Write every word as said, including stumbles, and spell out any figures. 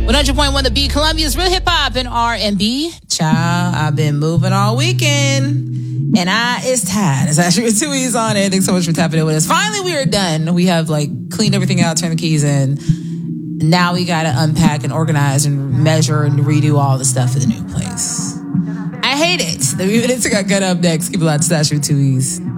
one hundred point one The Beat, Columbia's real hip hop and R and B. Child, I've been moving all weekend. And I, it's tired. It's actually with two E's on it. Thanks so much for tapping in with us. Finally, we are done. We have like cleaned everything out, turned the keys in. Now we got to unpack and organize and measure and redo all the stuff for the new place. I hate it. The minutes got gut up next. Keep a lot of stash with two E's.